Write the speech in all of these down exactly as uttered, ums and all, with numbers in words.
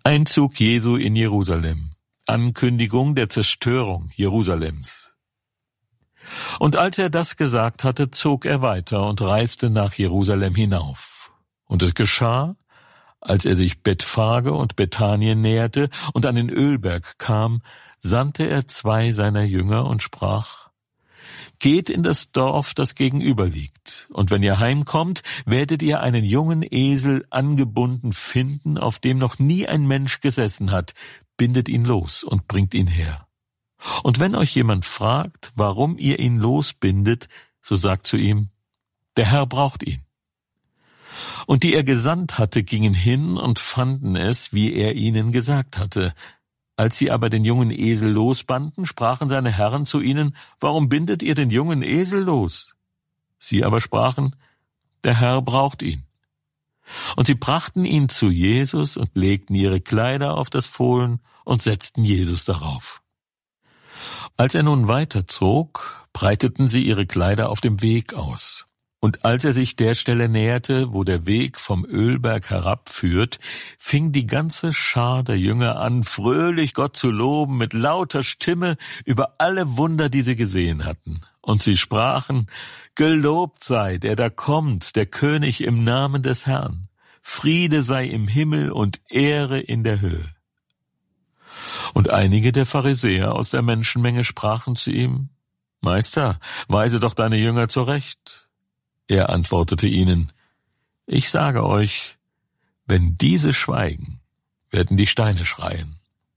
Einzug Jesu in Jerusalem. Ankündigung der Zerstörung Jerusalems. Und als er das gesagt hatte, zog er weiter und reiste nach Jerusalem hinauf. Und es geschah, als er sich Bethphage und Bethanien näherte und an den Ölberg kam, sandte er zwei seiner Jünger und sprach: Geht in das Dorf, das gegenüber liegt, und wenn ihr heimkommt, werdet ihr einen jungen Esel angebunden finden, auf dem noch nie ein Mensch gesessen hat. Bindet ihn los und bringt ihn her. Und wenn euch jemand fragt, warum ihr ihn losbindet, so sagt zu ihm: Der Herr braucht ihn. Und die er gesandt hatte, gingen hin und fanden es, wie er ihnen gesagt hatte. Als sie aber den jungen Esel losbanden, sprachen seine Herren zu ihnen: Warum bindet ihr den jungen Esel los? Sie aber sprachen: Der Herr braucht ihn. Und sie brachten ihn zu Jesus und legten ihre Kleider auf das Fohlen und setzten Jesus darauf. Als er nun weiterzog, breiteten sie ihre Kleider auf dem Weg aus. Und als er sich der Stelle näherte, wo der Weg vom Ölberg herabführt, fing die ganze Schar der Jünger an, fröhlich Gott zu loben mit lauter Stimme über alle Wunder, die sie gesehen hatten. Und sie sprachen: Gelobt sei, der da kommt, der König im Namen des Herrn. Friede sei im Himmel und Ehre in der Höhe. Und einige der Pharisäer aus der Menschenmenge sprachen zu ihm: Meister, weise doch deine Jünger zurecht. Er antwortete ihnen: Ich sage euch, wenn diese schweigen, werden die Steine schreien.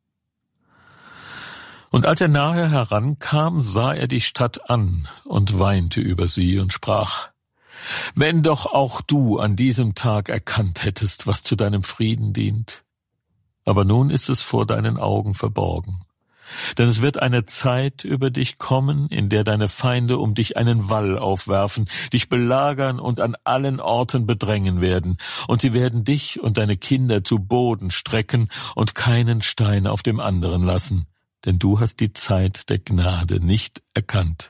Und als er nahe herankam, sah er die Stadt an und weinte über sie und sprach: Wenn doch auch du an diesem Tag erkannt hättest, was zu deinem Frieden dient. Aber nun ist es vor deinen Augen verborgen. Denn es wird eine Zeit über dich kommen, in der deine Feinde um dich einen Wall aufwerfen, dich belagern und an allen Orten bedrängen werden. Und sie werden dich und deine Kinder zu Boden strecken und keinen Stein auf dem anderen lassen, denn du hast die Zeit der Gnade nicht erkannt.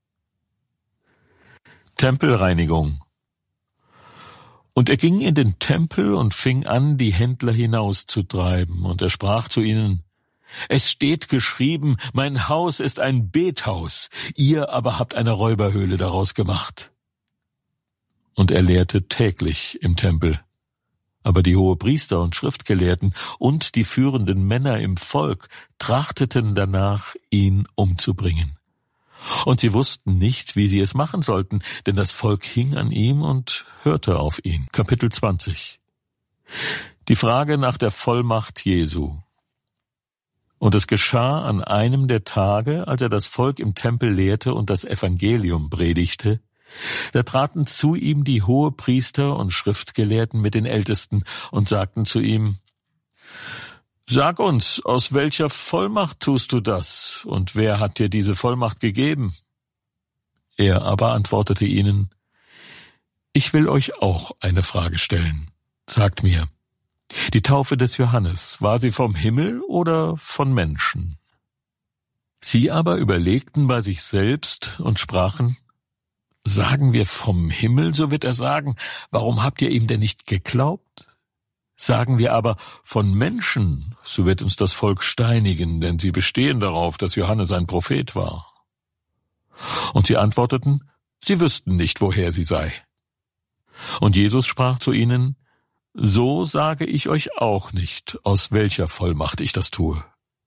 Tempelreinigung. Und er ging in den Tempel und fing an, die Händler hinauszutreiben, und er sprach zu ihnen: Es steht geschrieben, mein Haus ist ein Bethaus, ihr aber habt eine Räuberhöhle daraus gemacht. Und er lehrte täglich im Tempel. Aber die Hohepriester und Schriftgelehrten und die führenden Männer im Volk trachteten danach, ihn umzubringen. Und sie wussten nicht, wie sie es machen sollten, denn das Volk hing an ihm und hörte auf ihn. Kapitel zwanzig. Die Frage nach der Vollmacht Jesu. Und es geschah an einem der Tage, als er das Volk im Tempel lehrte und das Evangelium predigte, da traten zu ihm die Hohepriester und Schriftgelehrten mit den Ältesten und sagten zu ihm: Sag uns, aus welcher Vollmacht tust du das, und wer hat dir diese Vollmacht gegeben? Er aber antwortete ihnen: Ich will euch auch eine Frage stellen. Sagt mir, die Taufe des Johannes, war sie vom Himmel oder von Menschen? Sie aber überlegten bei sich selbst und sprachen: Sagen wir vom Himmel, so wird er sagen, warum habt ihr ihm denn nicht geglaubt? Sagen wir aber von Menschen, so wird uns das Volk steinigen, denn sie bestehen darauf, dass Johannes ein Prophet war. Und sie antworteten, sie wüssten nicht, woher sie sei. Und Jesus sprach zu ihnen: So sage ich euch auch nicht, aus welcher Vollmacht ich das tue.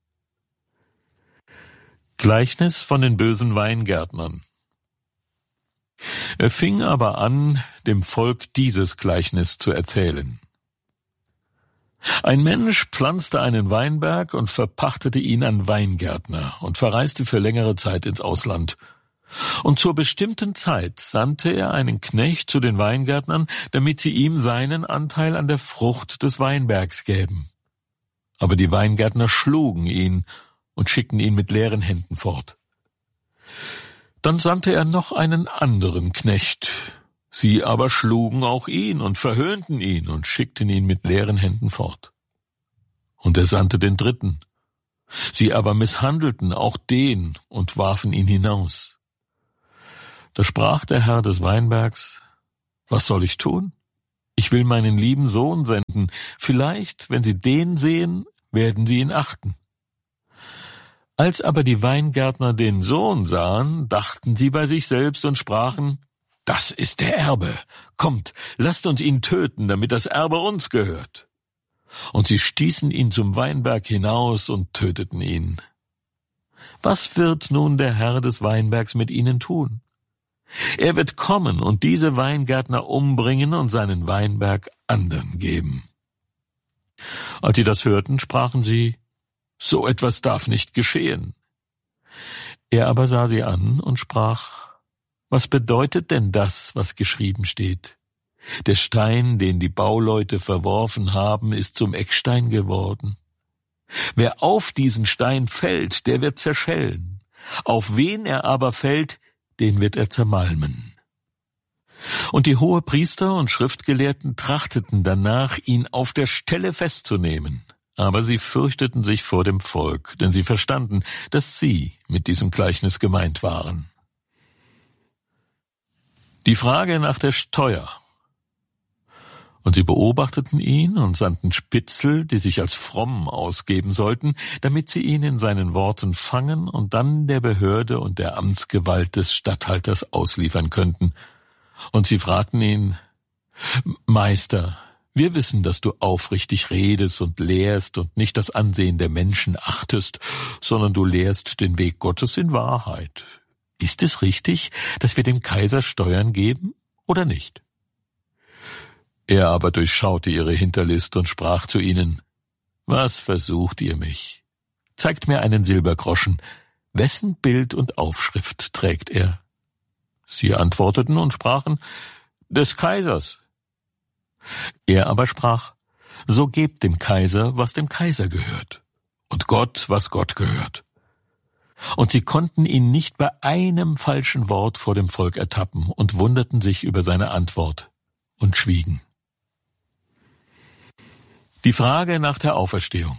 Gleichnis von den bösen Weingärtnern. Er fing aber an, dem Volk dieses Gleichnis zu erzählen. Ein Mensch pflanzte einen Weinberg und verpachtete ihn an Weingärtner und verreiste für längere Zeit ins Ausland. Und zur bestimmten Zeit sandte er einen Knecht zu den Weingärtnern, damit sie ihm seinen Anteil an der Frucht des Weinbergs gäben. Aber die Weingärtner schlugen ihn und schickten ihn mit leeren Händen fort. Dann sandte er noch einen anderen Knecht. Sie aber schlugen auch ihn und verhöhnten ihn und schickten ihn mit leeren Händen fort. Und er sandte den dritten. Sie aber misshandelten auch den und warfen ihn hinaus. Da sprach der Herr des Weinbergs: Was soll ich tun? Ich will meinen lieben Sohn senden. Vielleicht, wenn sie den sehen, werden sie ihn achten. Als aber die Weingärtner den Sohn sahen, dachten sie bei sich selbst und sprachen, das ist der Erbe. Kommt, lasst uns ihn töten, damit das Erbe uns gehört. Und sie stießen ihn zum Weinberg hinaus und töteten ihn. Was wird nun der Herr des Weinbergs mit ihnen tun? Er wird kommen und diese Weingärtner umbringen und seinen Weinberg anderen geben. Als sie das hörten, sprachen sie, so etwas darf nicht geschehen. Er aber sah sie an und sprach, was bedeutet denn das, was geschrieben steht? Der Stein, den die Bauleute verworfen haben, ist zum Eckstein geworden. Wer auf diesen Stein fällt, der wird zerschellen. Auf wen er aber fällt, den wird er zermalmen. Und die Hohepriester und Schriftgelehrten trachteten danach, ihn auf der Stelle festzunehmen. Aber sie fürchteten sich vor dem Volk, denn sie verstanden, dass sie mit diesem Gleichnis gemeint waren. Die Frage nach der Steuer. Und sie beobachteten ihn und sandten Spitzel, die sich als fromm ausgeben sollten, damit sie ihn in seinen Worten fangen und dann der Behörde und der Amtsgewalt des Statthalters ausliefern könnten. Und sie fragten ihn, Meister, wir wissen, dass du aufrichtig redest und lehrst und nicht das Ansehen der Menschen achtest, sondern du lehrst den Weg Gottes in Wahrheit. Ist es richtig, dass wir dem Kaiser Steuern geben oder nicht? Er aber durchschaute ihre Hinterlist und sprach zu ihnen, was versucht ihr mich? Zeigt mir einen Silbergroschen. Wessen Bild und Aufschrift trägt er? Sie antworteten und sprachen, des Kaisers. Er aber sprach, so gebt dem Kaiser, was dem Kaiser gehört, und Gott, was Gott gehört. Und sie konnten ihn nicht bei einem falschen Wort vor dem Volk ertappen und wunderten sich über seine Antwort und schwiegen. Die Frage nach der Auferstehung.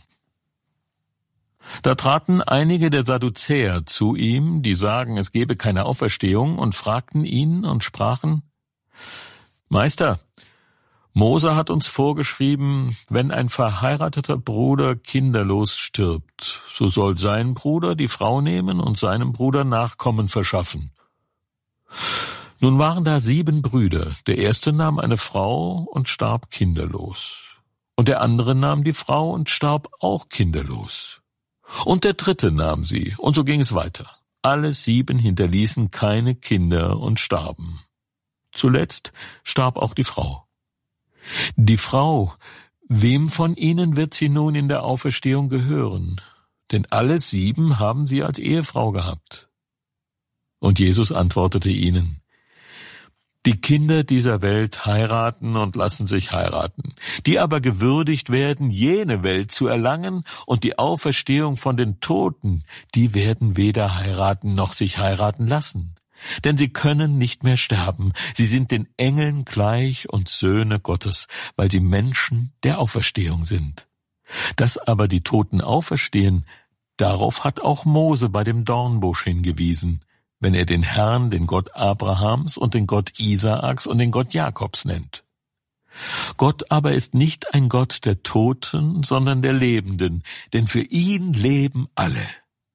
Da traten einige der Sadduzäer zu ihm, die sagen, es gebe keine Auferstehung, und fragten ihn und sprachen, Meister, Mose hat uns vorgeschrieben, wenn ein verheirateter Bruder kinderlos stirbt, so soll sein Bruder die Frau nehmen und seinem Bruder Nachkommen verschaffen. Nun waren da sieben Brüder, der erste nahm eine Frau und starb kinderlos. Und der andere nahm die Frau und starb auch kinderlos. Und der dritte nahm sie, und so ging es weiter. Alle sieben hinterließen keine Kinder und starben. Zuletzt starb auch die Frau. Die Frau, wem von ihnen wird sie nun in der Auferstehung gehören? Denn alle sieben haben sie als Ehefrau gehabt. Und Jesus antwortete ihnen, die Kinder dieser Welt heiraten und lassen sich heiraten, die aber gewürdigt werden, jene Welt zu erlangen und die Auferstehung von den Toten, die werden weder heiraten noch sich heiraten lassen. Denn sie können nicht mehr sterben, sie sind den Engeln gleich und Söhne Gottes, weil sie Menschen der Auferstehung sind. Dass aber die Toten auferstehen, darauf hat auch Mose bei dem Dornbusch hingewiesen, wenn er den Herrn, den Gott Abrahams und den Gott Isaaks und den Gott Jakobs nennt. Gott aber ist nicht ein Gott der Toten, sondern der Lebenden, denn für ihn leben alle.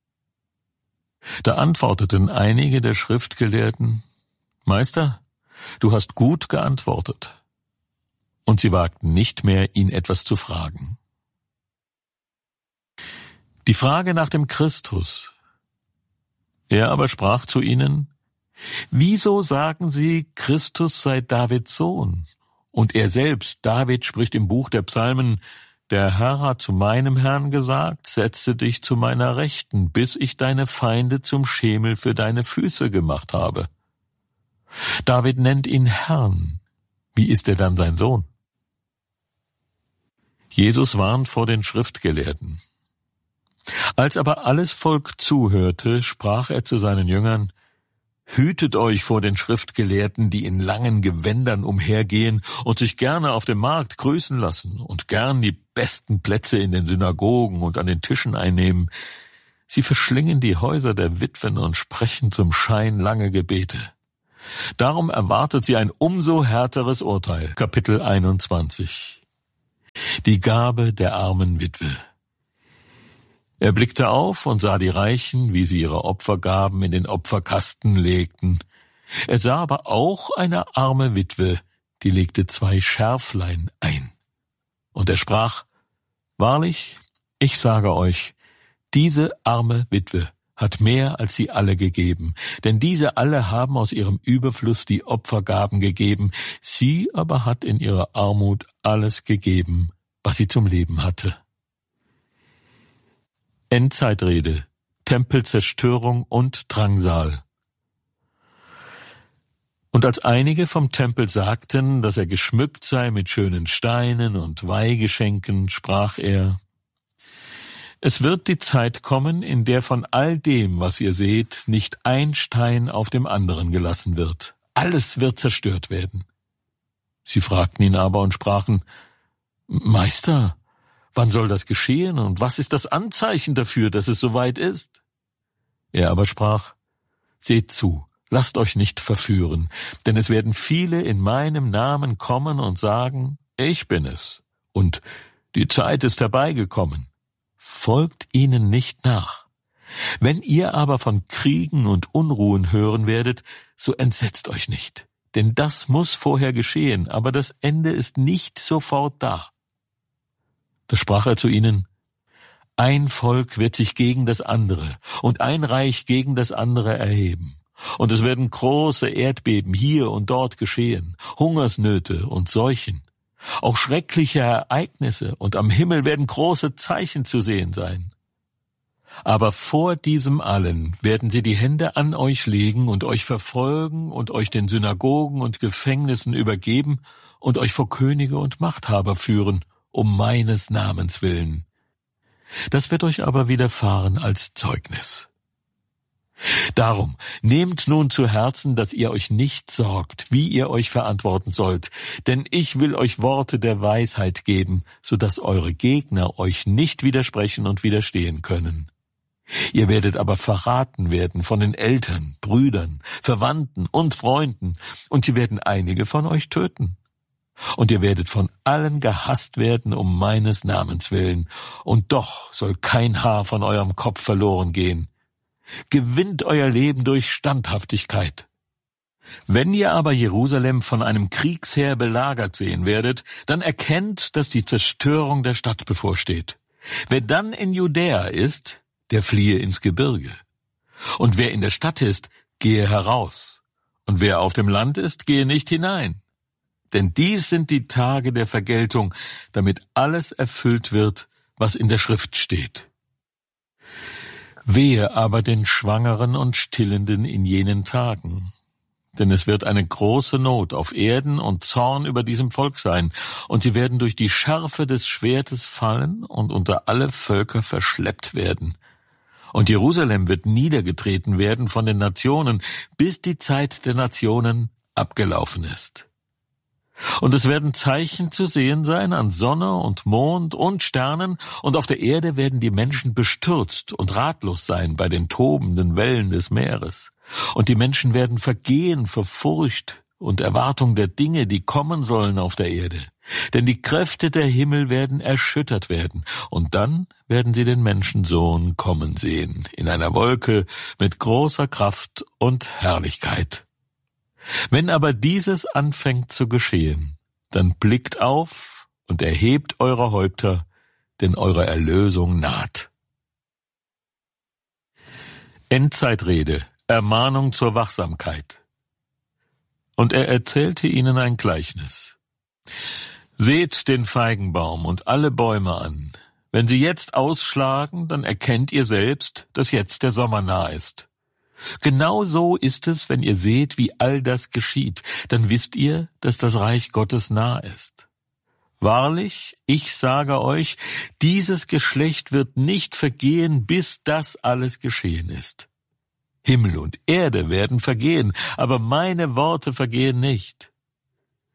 Da antworteten einige der Schriftgelehrten, Meister, du hast gut geantwortet. Und sie wagten nicht mehr, ihn etwas zu fragen. Die Frage nach dem Christus. Er aber sprach zu ihnen, wieso sagen sie, Christus sei Davids Sohn? Und er selbst, David, spricht im Buch der Psalmen, der Herr hat zu meinem Herrn gesagt, setze dich zu meiner Rechten, bis ich deine Feinde zum Schemel für deine Füße gemacht habe. David nennt ihn Herrn. Wie ist er dann sein Sohn? Jesus warnt vor den Schriftgelehrten. Als aber alles Volk zuhörte, sprach er zu seinen Jüngern, hütet euch vor den Schriftgelehrten, die in langen Gewändern umhergehen und sich gerne auf dem Markt grüßen lassen und gern die besten Plätze in den Synagogen und an den Tischen einnehmen. Sie verschlingen die Häuser der Witwen und sprechen zum Schein lange Gebete. Darum erwartet sie ein umso härteres Urteil. Kapitel einundzwanzig. Die Gabe der armen Witwe. Er blickte auf und sah die Reichen, wie sie ihre Opfergaben in den Opferkasten legten. Er sah aber auch eine arme Witwe, die legte zwei Scherflein ein. Und er sprach: Wahrlich, ich sage euch, diese arme Witwe hat mehr als sie alle gegeben, denn diese alle haben aus ihrem Überfluss die Opfergaben gegeben, sie aber hat in ihrer Armut alles gegeben, was sie zum Leben hatte. Endzeitrede, Tempelzerstörung und Drangsal. Und als einige vom Tempel sagten, dass er geschmückt sei mit schönen Steinen und Weihgeschenken, sprach er: Es wird die Zeit kommen, in der von all dem, was ihr seht, nicht ein Stein auf dem anderen gelassen wird. Alles wird zerstört werden. Sie fragten ihn aber und sprachen: Meister, wann soll das geschehen und was ist das Anzeichen dafür, dass es soweit ist? Er aber sprach: Seht zu, lasst euch nicht verführen, denn es werden viele in meinem Namen kommen und sagen: Ich bin es, und die Zeit ist herbeigekommen. Folgt ihnen nicht nach. Wenn ihr aber von Kriegen und Unruhen hören werdet, so entsetzt euch nicht, denn das muss vorher geschehen, aber das Ende ist nicht sofort da. Da sprach er zu ihnen: Ein Volk wird sich gegen das andere und ein Reich gegen das andere erheben. Und es werden große Erdbeben hier und dort geschehen, Hungersnöte und Seuchen, auch schreckliche Ereignisse, und am Himmel werden große Zeichen zu sehen sein. Aber vor diesem allen werden sie die Hände an euch legen und euch verfolgen und euch den Synagogen und Gefängnissen übergeben und euch vor Könige und Machthaber führen, um meines Namens willen. Das wird euch aber widerfahren als Zeugnis. Darum nehmt nun zu Herzen, dass ihr euch nicht sorgt, wie ihr euch verantworten sollt, denn ich will euch Worte der Weisheit geben, so dass eure Gegner euch nicht widersprechen und widerstehen können. Ihr werdet aber verraten werden von den Eltern, Brüdern, Verwandten und Freunden, und sie werden einige von euch töten. Und ihr werdet von allen gehasst werden um meines Namens willen, und doch soll kein Haar von eurem Kopf verloren gehen. Gewinnt euer Leben durch Standhaftigkeit. Wenn ihr aber Jerusalem von einem Kriegsheer belagert sehen werdet, dann erkennt, dass die Zerstörung der Stadt bevorsteht. Wer dann in Judäa ist, der fliehe ins Gebirge. Und wer in der Stadt ist, gehe heraus. Und wer auf dem Land ist, gehe nicht hinein. Denn dies sind die Tage der Vergeltung, damit alles erfüllt wird, was in der Schrift steht. Wehe aber den Schwangeren und Stillenden in jenen Tagen. Denn es wird eine große Not auf Erden und Zorn über diesem Volk sein, und sie werden durch die Schärfe des Schwertes fallen und unter alle Völker verschleppt werden. Und Jerusalem wird niedergetreten werden von den Nationen, bis die Zeit der Nationen abgelaufen ist. Und es werden Zeichen zu sehen sein an Sonne und Mond und Sternen, und auf der Erde werden die Menschen bestürzt und ratlos sein bei den tobenden Wellen des Meeres. Und die Menschen werden vergehen vor Furcht und Erwartung der Dinge, die kommen sollen auf der Erde. Denn die Kräfte der Himmel werden erschüttert werden, und dann werden sie den Menschensohn kommen sehen, in einer Wolke mit großer Kraft und Herrlichkeit. Wenn aber dieses anfängt zu geschehen, dann blickt auf und erhebt eure Häupter, denn eure Erlösung naht. Endzeitrede, Ermahnung zur Wachsamkeit. Und er erzählte ihnen ein Gleichnis. Seht den Feigenbaum und alle Bäume an. Wenn sie jetzt ausschlagen, dann erkennt ihr selbst, dass jetzt der Sommer nah ist. Genau so ist es, wenn ihr seht, wie all das geschieht, dann wisst ihr, dass das Reich Gottes nah ist. Wahrlich, ich sage euch, dieses Geschlecht wird nicht vergehen, bis das alles geschehen ist. Himmel und Erde werden vergehen, aber meine Worte vergehen nicht.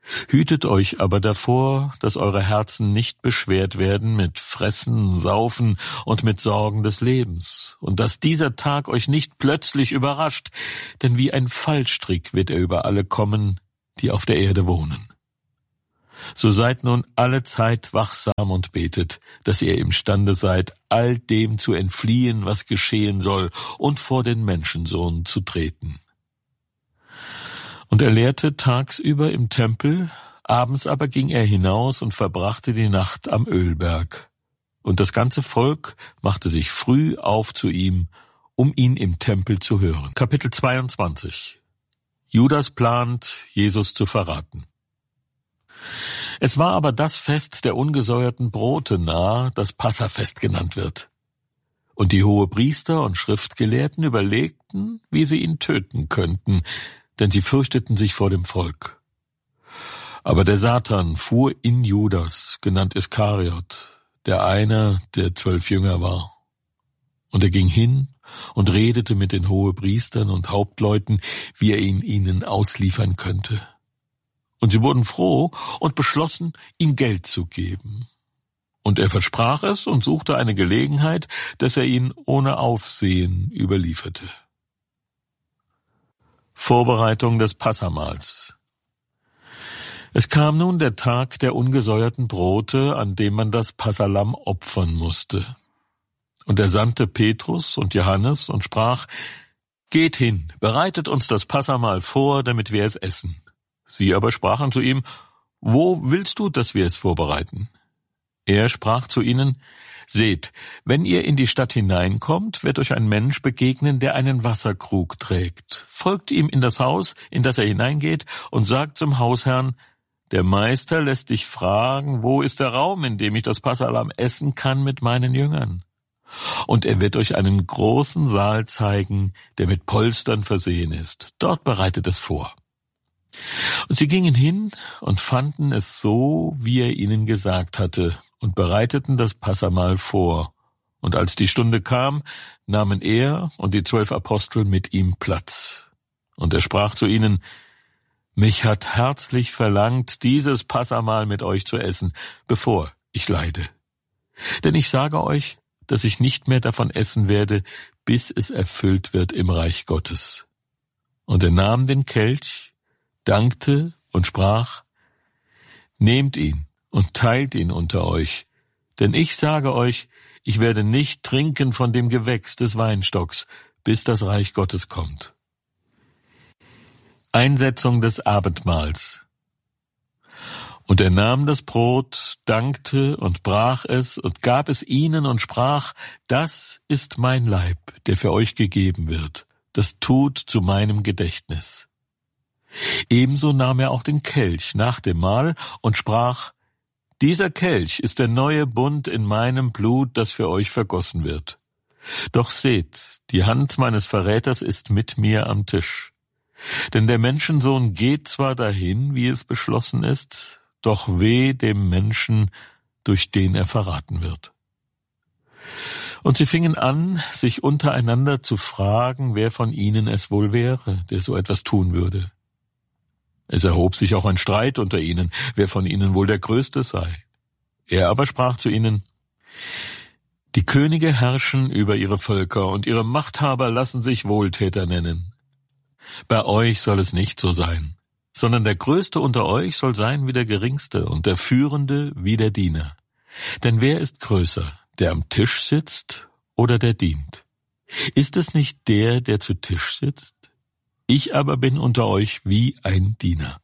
Hütet euch aber davor, dass eure Herzen nicht beschwert werden mit Fressen, Saufen und mit Sorgen des Lebens, und dass dieser Tag euch nicht plötzlich überrascht, denn wie ein Fallstrick wird er über alle kommen, die auf der Erde wohnen. So seid nun alle Zeit wachsam und betet, dass ihr imstande seid, all dem zu entfliehen, was geschehen soll, und vor den Menschensohn zu treten. Und er lehrte tagsüber im Tempel, abends aber ging er hinaus und verbrachte die Nacht am Ölberg. Und das ganze Volk machte sich früh auf zu ihm, um ihn im Tempel zu hören. Kapitel zweiundzwanzig. Judas plant, Jesus zu verraten. Es war aber das Fest der ungesäuerten Brote nahe, das Passafest genannt wird. Und die Hohepriester und Schriftgelehrten überlegten, wie sie ihn töten könnten, denn sie fürchteten sich vor dem Volk. Aber der Satan fuhr in Judas, genannt Iskariot, der einer der zwölf Jünger war. Und er ging hin und redete mit den Hohepriestern und Hauptleuten, wie er ihn ihnen ausliefern könnte. Und sie wurden froh und beschlossen, ihm Geld zu geben. Und er versprach es und suchte eine Gelegenheit, dass er ihn ohne Aufsehen überlieferte. Vorbereitung des Passamahls. Es kam nun der Tag der ungesäuerten Brote, an dem man das Passalamm opfern musste. Und er sandte Petrus und Johannes und sprach: Geht hin, bereitet uns das Passamahl vor, damit wir es essen. Sie aber sprachen zu ihm: Wo willst du, dass wir es vorbereiten? Er sprach zu ihnen: Seht, wenn ihr in die Stadt hineinkommt, wird euch ein Mensch begegnen, der einen Wasserkrug trägt. Folgt ihm in das Haus, in das er hineingeht, und sagt zum Hausherrn: Der Meister lässt dich fragen, wo ist der Raum, in dem ich das Passalamm essen kann mit meinen Jüngern? Und er wird euch einen großen Saal zeigen, der mit Polstern versehen ist. Dort bereitet es vor. Und sie gingen hin und fanden es so, wie er ihnen gesagt hatte, und bereiteten das Passamahl vor. Und als die Stunde kam, nahmen er und die zwölf Apostel mit ihm Platz. Und er sprach zu ihnen: Mich hat herzlich verlangt, dieses Passamahl mit euch zu essen, bevor ich leide. Denn ich sage euch, dass ich nicht mehr davon essen werde, bis es erfüllt wird im Reich Gottes. Und er nahm den Kelch, dankte und sprach: Nehmt ihn und teilt ihn unter euch, denn ich sage euch, ich werde nicht trinken von dem Gewächs des Weinstocks, bis das Reich Gottes kommt. Einsetzung des Abendmahls. Und er nahm das Brot, dankte und brach es und gab es ihnen und sprach: Das ist mein Leib, der für euch gegeben wird. Das tut zu meinem Gedächtnis. Ebenso nahm er auch den Kelch nach dem Mahl und sprach: Dieser Kelch ist der neue Bund in meinem Blut, das für euch vergossen wird. Doch seht, die Hand meines Verräters ist mit mir am Tisch. Denn der Menschensohn geht zwar dahin, wie es beschlossen ist, doch weh dem Menschen, durch den er verraten wird. Und sie fingen an, sich untereinander zu fragen, wer von ihnen es wohl wäre, der so etwas tun würde. Es erhob sich auch ein Streit unter ihnen, wer von ihnen wohl der Größte sei. Er aber sprach zu ihnen: Die Könige herrschen über ihre Völker, und ihre Machthaber lassen sich Wohltäter nennen. Bei euch soll es nicht so sein, sondern der Größte unter euch soll sein wie der Geringste und der Führende wie der Diener. Denn wer ist größer, der am Tisch sitzt oder der dient? Ist es nicht der, der zu Tisch sitzt? Ich aber bin unter euch wie ein Diener.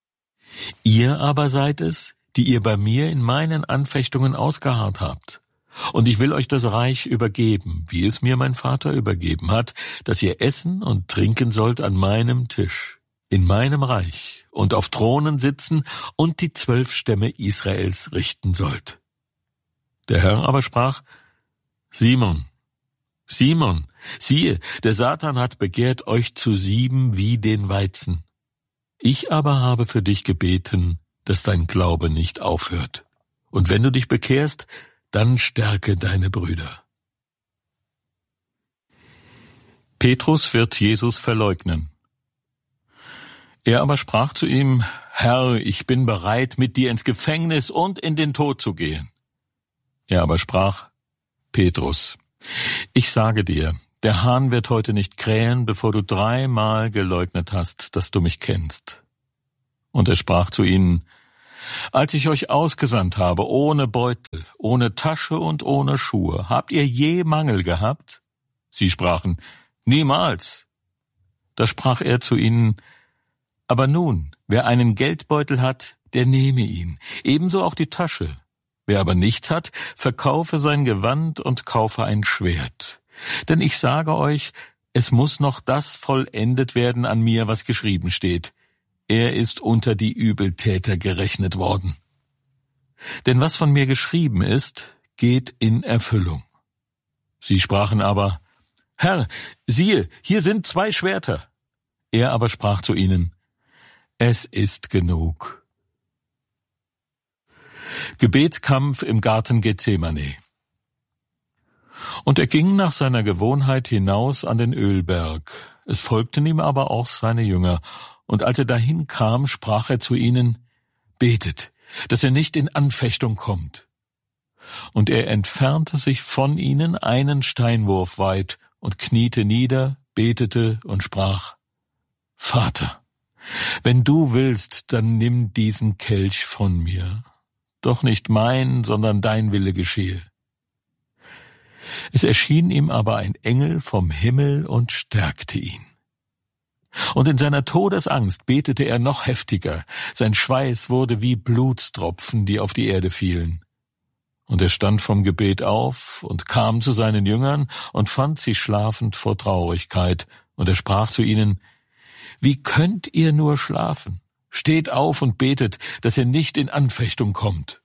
Ihr aber seid es, die ihr bei mir in meinen Anfechtungen ausgeharrt habt. Und ich will euch das Reich übergeben, wie es mir mein Vater übergeben hat, dass ihr essen und trinken sollt an meinem Tisch, in meinem Reich, und auf Thronen sitzen und die zwölf Stämme Israels richten sollt. Der Herr aber sprach: Simon, Simon, siehe, der Satan hat begehrt, euch zu sieben wie den Weizen. Ich aber habe für dich gebeten, dass dein Glaube nicht aufhört. Und wenn du dich bekehrst, dann stärke deine Brüder. Petrus wird Jesus verleugnen. Er aber sprach zu ihm: Herr, ich bin bereit, mit dir ins Gefängnis und in den Tod zu gehen. Er aber sprach: Petrus, ich sage dir, der Hahn wird heute nicht krähen, bevor du dreimal geleugnet hast, dass du mich kennst. Und er sprach zu ihnen: Als ich euch ausgesandt habe, ohne Beutel, ohne Tasche und ohne Schuhe, habt ihr je Mangel gehabt? Sie sprachen: Niemals. Da sprach er zu ihnen: Aber nun, wer einen Geldbeutel hat, der nehme ihn, ebenso auch die Tasche. Wer aber nichts hat, verkaufe sein Gewand und kaufe ein Schwert. Denn ich sage euch, es muss noch das vollendet werden an mir, was geschrieben steht. Er ist unter die Übeltäter gerechnet worden. Denn was von mir geschrieben ist, geht in Erfüllung. Sie sprachen aber: Herr, siehe, hier sind zwei Schwerter. Er aber sprach zu ihnen: Es ist genug. Gebetskampf im Garten Gethsemane. Und er ging nach seiner Gewohnheit hinaus an den Ölberg. Es folgten ihm aber auch seine Jünger. Und als er dahin kam, sprach er zu ihnen: Betet, dass er nicht in Anfechtung kommt. Und er entfernte sich von ihnen einen Steinwurf weit und kniete nieder, betete und sprach: Vater, wenn du willst, dann nimm diesen Kelch von mir. Doch nicht mein, sondern dein Wille geschehe. Es erschien ihm aber ein Engel vom Himmel und stärkte ihn. Und in seiner Todesangst betete er noch heftiger. Sein Schweiß wurde wie Blutstropfen, die auf die Erde fielen. Und er stand vom Gebet auf und kam zu seinen Jüngern und fand sie schlafend vor Traurigkeit. Und er sprach zu ihnen: Wie könnt ihr nur schlafen? Steht auf und betet, dass ihr nicht in Anfechtung kommt.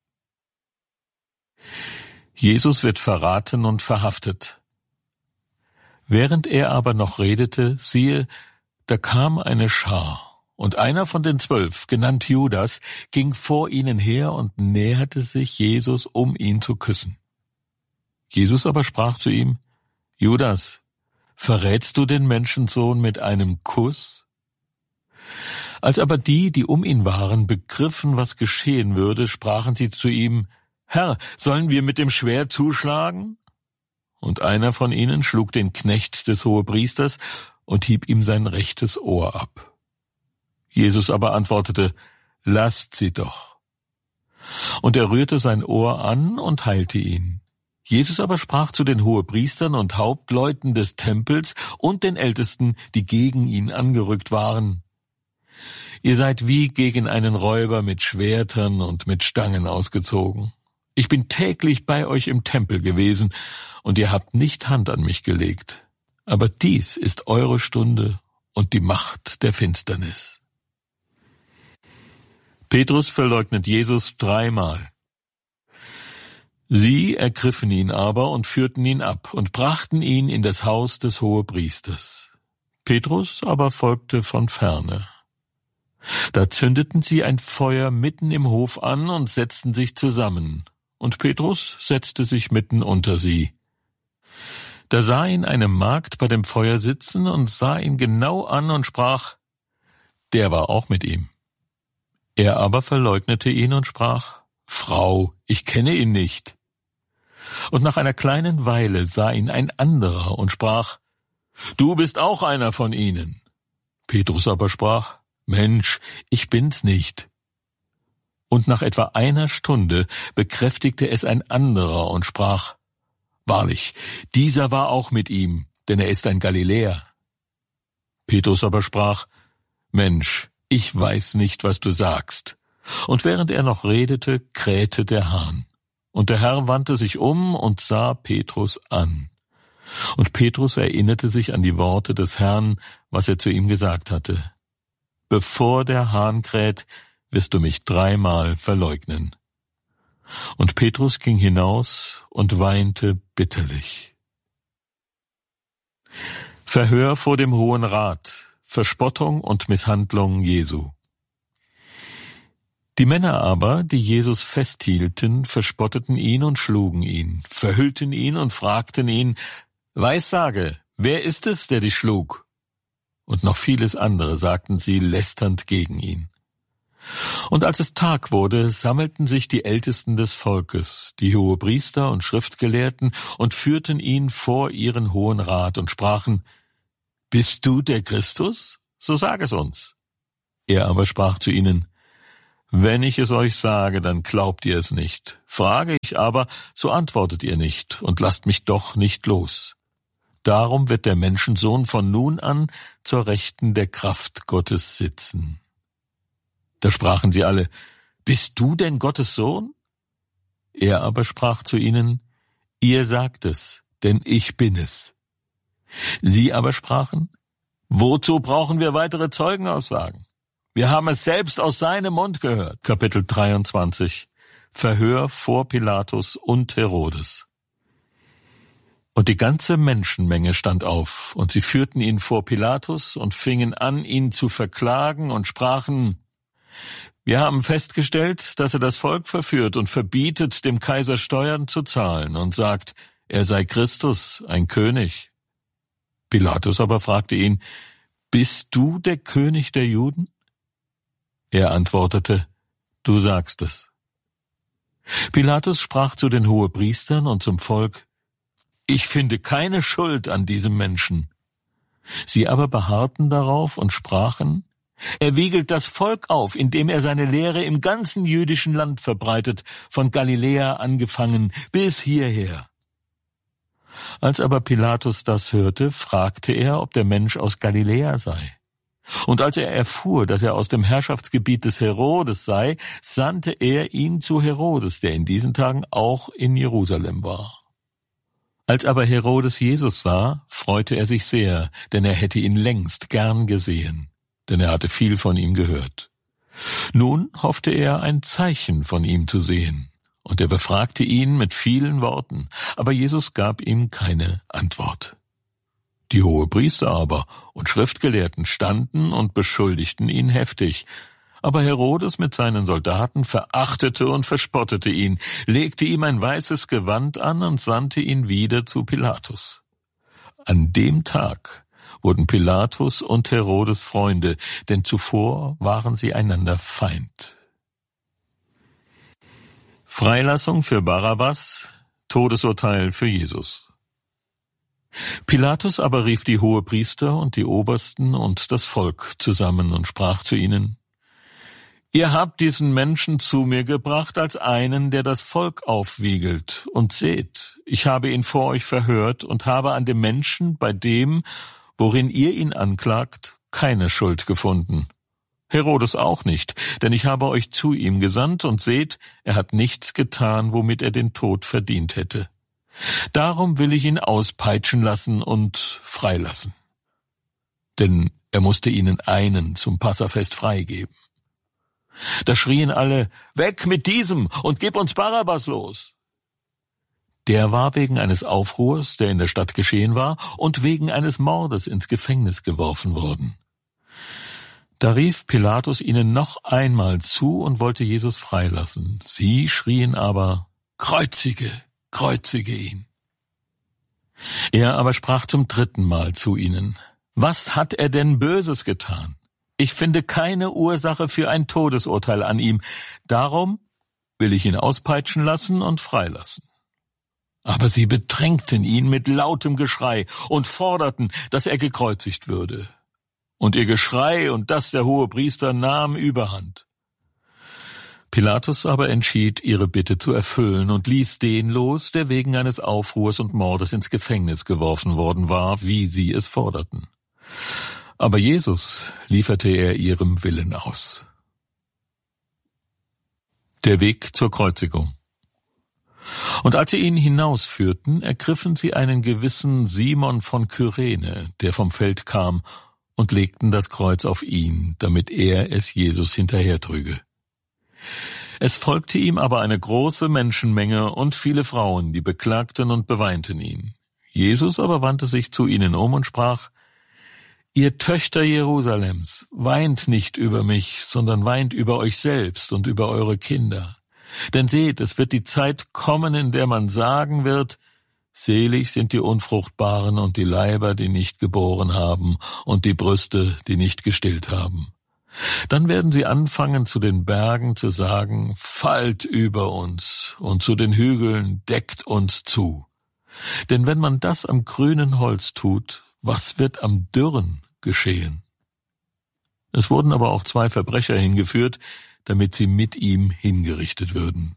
Jesus wird verraten und verhaftet. Während er aber noch redete, siehe, da kam eine Schar, und einer von den Zwölf, genannt Judas, ging vor ihnen her und näherte sich Jesus, um ihn zu küssen. Jesus aber sprach zu ihm: Judas, verrätst du den Menschensohn mit einem Kuss? Als aber die, die um ihn waren, begriffen, was geschehen würde, sprachen sie zu ihm: Herr, sollen wir mit dem Schwert zuschlagen? Und einer von ihnen schlug den Knecht des Hohepriesters und hieb ihm sein rechtes Ohr ab. Jesus aber antwortete: Lasst sie doch. Und er rührte sein Ohr an und heilte ihn. Jesus aber sprach zu den Hohepriestern und Hauptleuten des Tempels und den Ältesten, die gegen ihn angerückt waren: Ihr seid wie gegen einen Räuber mit Schwertern und mit Stangen ausgezogen. Ich bin täglich bei euch im Tempel gewesen, und ihr habt nicht Hand an mich gelegt. Aber dies ist eure Stunde und die Macht der Finsternis. Petrus verleugnet Jesus dreimal. Sie ergriffen ihn aber und führten ihn ab und brachten ihn in das Haus des Hohepriesters. Petrus aber folgte von ferne. Da zündeten sie ein Feuer mitten im Hof an und setzten sich zusammen, und Petrus setzte sich mitten unter sie. Da sah ihn eine Magd bei dem Feuer sitzen und sah ihn genau an und sprach: Der war auch mit ihm. Er aber verleugnete ihn und sprach: Frau, ich kenne ihn nicht. Und nach einer kleinen Weile sah ihn ein anderer und sprach: Du bist auch einer von ihnen. Petrus aber sprach: Mensch, ich bin's nicht. Und nach etwa einer Stunde bekräftigte es ein anderer und sprach: Wahrlich, dieser war auch mit ihm, denn er ist ein Galiläer. Petrus aber sprach: Mensch, ich weiß nicht, was du sagst. Und während er noch redete, krähte der Hahn. Und der Herr wandte sich um und sah Petrus an. Und Petrus erinnerte sich an die Worte des Herrn, was er zu ihm gesagt hatte: Bevor der Hahn kräht, wirst du mich dreimal verleugnen. Und Petrus ging hinaus und weinte bitterlich. Verhör vor dem Hohen Rat, Verspottung und Misshandlung Jesu. Die Männer aber, die Jesus festhielten, verspotteten ihn und schlugen ihn, verhüllten ihn und fragten ihn: Weissage, wer ist es, der dich schlug? und noch vieles andere sagten sie lästernd gegen ihn. Und als es Tag wurde, sammelten sich die Ältesten des Volkes, die Hohepriester und Schriftgelehrten, und führten ihn vor ihren Hohen Rat und sprachen: »Bist du der Christus? So sag es uns.« Er aber sprach zu ihnen: »Wenn ich es euch sage, dann glaubt ihr es nicht. Frage ich aber, so antwortet ihr nicht und lasst mich doch nicht los. Darum wird der Menschensohn von nun an zur Rechten der Kraft Gottes sitzen.« Da sprachen sie alle: »Bist du denn Gottes Sohn?« Er aber sprach zu ihnen: »Ihr sagt es, denn ich bin es.« Sie aber sprachen: »Wozu brauchen wir weitere Zeugenaussagen? Wir haben es selbst aus seinem Mund gehört.« Kapitel dreiundzwanzig. Verhör vor Pilatus und Herodes. Und die ganze Menschenmenge stand auf, und sie führten ihn vor Pilatus und fingen an, ihn zu verklagen und sprachen: »Wir haben festgestellt, dass er das Volk verführt und verbietet, dem Kaiser Steuern zu zahlen und sagt, er sei Christus, ein König.« Pilatus aber fragte ihn: »Bist du der König der Juden?« Er antwortete: »Du sagst es.« Pilatus sprach zu den Hohepriestern und zum Volk: »Ich finde keine Schuld an diesem Menschen.« Sie aber beharrten darauf und sprachen: »Er wiegelt das Volk auf, indem er seine Lehre im ganzen jüdischen Land verbreitet, von Galiläa angefangen bis hierher.« Als aber Pilatus das hörte, fragte er, ob der Mensch aus Galiläa sei. Und als er erfuhr, dass er aus dem Herrschaftsgebiet des Herodes sei, sandte er ihn zu Herodes, der in diesen Tagen auch in Jerusalem war. Als aber Herodes Jesus sah, freute er sich sehr, denn er hätte ihn längst gern gesehen, denn er hatte viel von ihm gehört. Nun hoffte er, ein Zeichen von ihm zu sehen, und er befragte ihn mit vielen Worten, aber Jesus gab ihm keine Antwort. Die Hohepriester aber und Schriftgelehrten standen und beschuldigten ihn heftig, aber Herodes mit seinen Soldaten verachtete und verspottete ihn, legte ihm ein weißes Gewand an und sandte ihn wieder zu Pilatus. An dem Tag wurden Pilatus und Herodes Freunde, denn zuvor waren sie einander Feind. Freilassung für Barabbas, Todesurteil für Jesus. Pilatus aber rief die Hohepriester und die Obersten und das Volk zusammen und sprach zu ihnen: »Ihr habt diesen Menschen zu mir gebracht als einen, der das Volk aufwiegelt. Und seht, ich habe ihn vor euch verhört und habe an dem Menschen, bei dem, worin ihr ihn anklagt, keine Schuld gefunden. Herodes auch nicht, denn ich habe euch zu ihm gesandt, und seht, er hat nichts getan, womit er den Tod verdient hätte. Darum will ich ihn auspeitschen lassen und freilassen.« Denn er musste ihnen einen zum Passafest freigeben. Da schrien alle: »Weg mit diesem und gib uns Barabbas los!« Der war wegen eines Aufruhrs, der in der Stadt geschehen war, und wegen eines Mordes ins Gefängnis geworfen worden. Da rief Pilatus ihnen noch einmal zu und wollte Jesus freilassen. Sie schrien aber: »Kreuzige, kreuzige ihn!« Er aber sprach zum dritten Mal zu ihnen: »Was hat er denn Böses getan? Ich finde keine Ursache für ein Todesurteil an ihm. Darum will ich ihn auspeitschen lassen und freilassen.« Aber sie bedrängten ihn mit lautem Geschrei und forderten, dass er gekreuzigt würde. Und ihr Geschrei und das der Hohepriester nahm überhand. Pilatus aber entschied, ihre Bitte zu erfüllen und ließ den los, der wegen eines Aufruhrs und Mordes ins Gefängnis geworfen worden war, wie sie es forderten. Aber Jesus lieferte er ihrem Willen aus. Der Weg zur Kreuzigung. Und als sie ihn hinausführten, ergriffen sie einen gewissen Simon von Kyrene, der vom Feld kam, und legten das Kreuz auf ihn, damit er es Jesus hinterhertrüge. Es folgte ihm aber eine große Menschenmenge und viele Frauen, die beklagten und beweinten ihn. Jesus aber wandte sich zu ihnen um und sprach: »Ihr Töchter Jerusalems, weint nicht über mich, sondern weint über euch selbst und über eure Kinder. Denn seht, es wird die Zeit kommen, in der man sagen wird: Selig sind die Unfruchtbaren und die Leiber, die nicht geboren haben, und die Brüste, die nicht gestillt haben. Dann werden sie anfangen, zu den Bergen zu sagen, fallt über uns, und zu den Hügeln, deckt uns zu. Denn wenn man das am grünen Holz tut, was wird am dürren geschehen? Es wurden aber auch zwei Verbrecher hingeführt, damit sie mit ihm hingerichtet würden.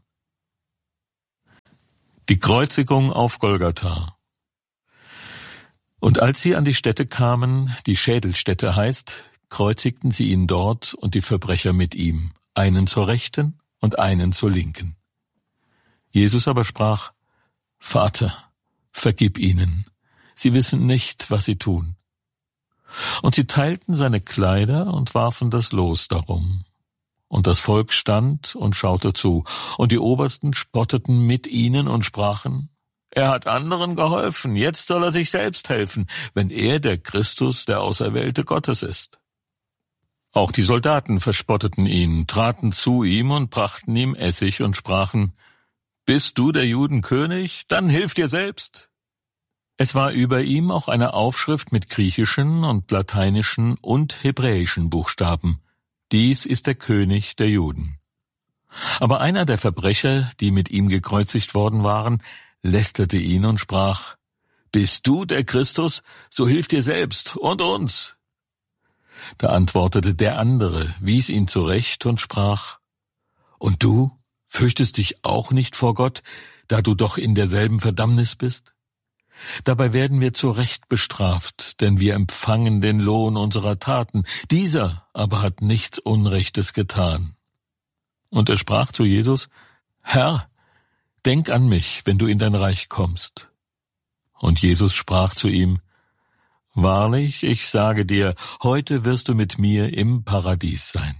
Die Kreuzigung auf Golgatha. Und als sie an die Stätte kamen, die Schädelstätte heißt, kreuzigten sie ihn dort und die Verbrecher mit ihm, einen zur Rechten und einen zur Linken. Jesus aber sprach, Vater, vergib ihnen, sie wissen nicht, was sie tun. Und sie teilten seine Kleider und warfen das Los darum. Und das Volk stand und schaute zu, und die Obersten spotteten mit ihnen und sprachen, er hat anderen geholfen, jetzt soll er sich selbst helfen, wenn er der Christus, der Auserwählte Gottes ist. Auch die Soldaten verspotteten ihn, traten zu ihm und brachten ihm Essig und sprachen, bist du der Juden König? Dann hilf dir selbst. Es war über ihm auch eine Aufschrift mit griechischen und lateinischen und hebräischen Buchstaben. Dies ist der König der Juden. Aber einer der Verbrecher, die mit ihm gekreuzigt worden waren, lästerte ihn und sprach, bist du der Christus? So hilf dir selbst und uns. Da antwortete der andere, wies ihn zurecht und sprach, und du fürchtest dich auch nicht vor Gott, da du doch in derselben Verdammnis bist? Dabei werden wir zu Recht bestraft, denn wir empfangen den Lohn unserer Taten. Dieser aber hat nichts Unrechtes getan. Und er sprach zu Jesus, Herr, denk an mich, wenn du in dein Reich kommst. Und Jesus sprach zu ihm, Wahrlich, ich sage dir, heute wirst du mit mir im Paradies sein.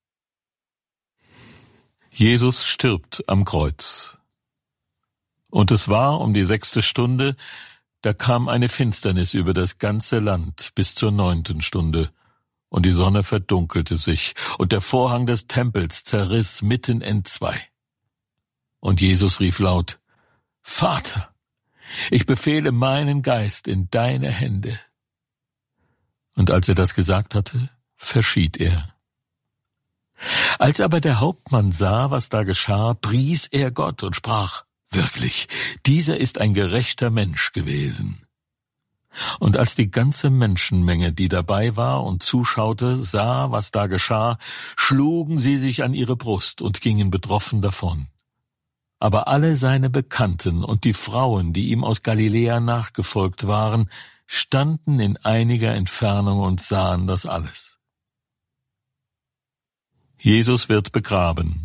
Jesus stirbt am Kreuz. Und es war um die sechste Stunde, da kam eine Finsternis über das ganze Land bis zur neunten Stunde, und die Sonne verdunkelte sich, und der Vorhang des Tempels zerriss mitten entzwei. Und Jesus rief laut, Vater, ich befehle meinen Geist in deine Hände. Und als er das gesagt hatte, verschied er. Als aber der Hauptmann sah, was da geschah, pries er Gott und sprach, Wirklich, dieser ist ein gerechter Mensch gewesen. Und als die ganze Menschenmenge, die dabei war und zuschaute, sah, was da geschah, schlugen sie sich an ihre Brust und gingen betroffen davon. Aber alle seine Bekannten und die Frauen, die ihm aus Galiläa nachgefolgt waren, standen in einiger Entfernung und sahen das alles. Jesus wird begraben.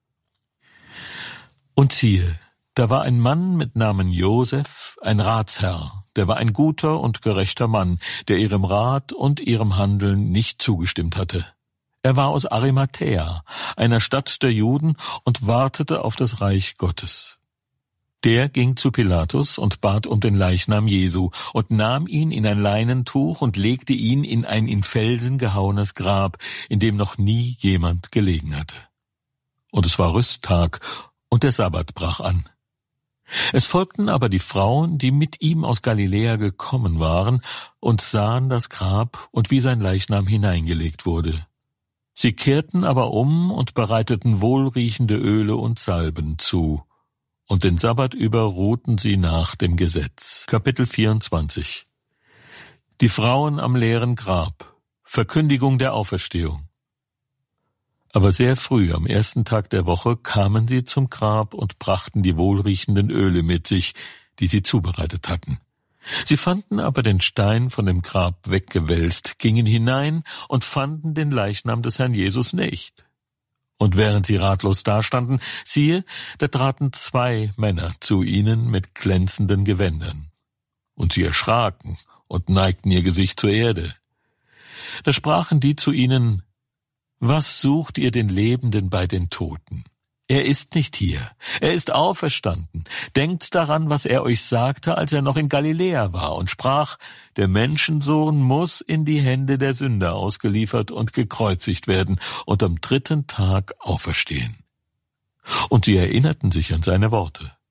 Und siehe, da war ein Mann mit Namen Josef, ein Ratsherr, der war ein guter und gerechter Mann, der ihrem Rat und ihrem Handeln nicht zugestimmt hatte. Er war aus Arimathäa, einer Stadt der Juden, und wartete auf das Reich Gottes. Der ging zu Pilatus und bat um den Leichnam Jesu und nahm ihn in ein Leinentuch und legte ihn in ein in Felsen gehauenes Grab, in dem noch nie jemand gelegen hatte. Und es war Rüsttag, und der Sabbat brach an. Es folgten aber die Frauen, die mit ihm aus Galiläa gekommen waren, und sahen das Grab und wie sein Leichnam hineingelegt wurde. Sie kehrten aber um und bereiteten wohlriechende Öle und Salben zu. Und den Sabbat über ruhten sie nach dem Gesetz. Kapitel vierundzwanzig. Die Frauen am leeren Grab. Verkündigung der Auferstehung. Aber sehr früh, am ersten Tag der Woche, kamen sie zum Grab und brachten die wohlriechenden Öle mit sich, die sie zubereitet hatten. Sie fanden aber den Stein von dem Grab weggewälzt, gingen hinein und fanden den Leichnam des Herrn Jesus nicht. Und während sie ratlos dastanden, siehe, da traten zwei Männer zu ihnen mit glänzenden Gewändern. Und sie erschraken und neigten ihr Gesicht zur Erde. Da sprachen die zu ihnen, Was sucht ihr den Lebenden bei den Toten? Er ist nicht hier, er ist auferstanden. Denkt daran, was er euch sagte, als er noch in Galiläa war, und sprach, der Menschensohn muss in die Hände der Sünder ausgeliefert und gekreuzigt werden und am dritten Tag auferstehen. Und sie erinnerten sich an seine Worte.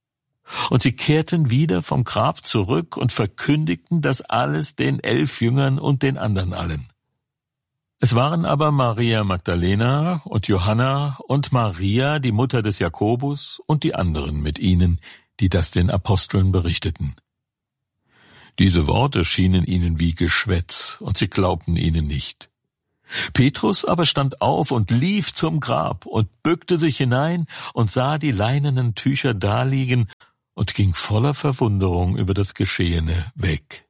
Und sie kehrten wieder vom Grab zurück und verkündigten das alles den elf Jüngern und den anderen allen. Es waren aber Maria Magdalena und Johanna und Maria, die Mutter des Jakobus, und die anderen mit ihnen, die das den Aposteln berichteten. Diese Worte schienen ihnen wie Geschwätz, und sie glaubten ihnen nicht. Petrus aber stand auf und lief zum Grab und bückte sich hinein und sah die leinenen Tücher daliegen und ging voller Verwunderung über das Geschehene weg.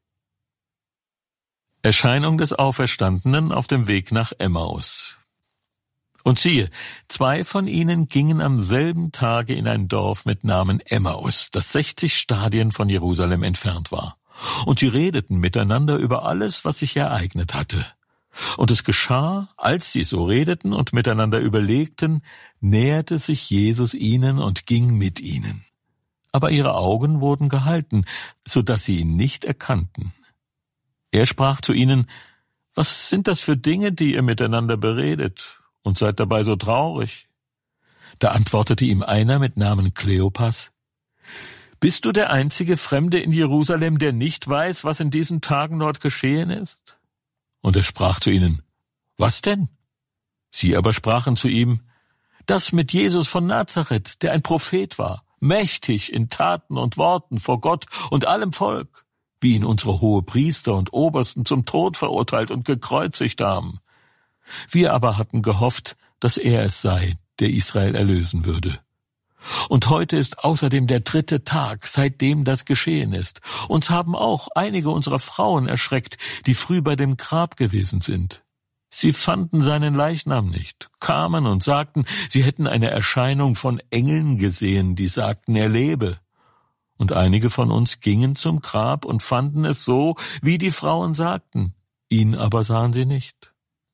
Erscheinung des Auferstandenen auf dem Weg nach Emmaus. Und siehe, zwei von ihnen gingen am selben Tage in ein Dorf mit Namen Emmaus, das sechzig Stadien von Jerusalem entfernt war. Und sie redeten miteinander über alles, was sich ereignet hatte. Und es geschah, als sie so redeten und miteinander überlegten, näherte sich Jesus ihnen und ging mit ihnen. Aber ihre Augen wurden gehalten, so dass sie ihn nicht erkannten. Er sprach zu ihnen: Was sind das für Dinge, die ihr miteinander beredet, und seid dabei so traurig? Da antwortete ihm einer mit Namen Kleopas: Bist du der einzige Fremde in Jerusalem, der nicht weiß, was in diesen Tagen dort geschehen ist? Und er sprach zu ihnen: Was denn? Sie aber sprachen zu ihm: Das mit Jesus von Nazareth, der ein Prophet war, mächtig in Taten und Worten vor Gott und allem Volk, wie ihn unsere Hohepriester und Obersten zum Tod verurteilt und gekreuzigt haben. Wir aber hatten gehofft, dass er es sei, der Israel erlösen würde. Und heute ist außerdem der dritte Tag, seitdem das geschehen ist. Uns haben auch einige unserer Frauen erschreckt, die früh bei dem Grab gewesen sind. Sie fanden seinen Leichnam nicht, kamen und sagten, sie hätten eine Erscheinung von Engeln gesehen, die sagten, er lebe. Und einige von uns gingen zum Grab und fanden es so, wie die Frauen sagten, ihn aber sahen sie nicht.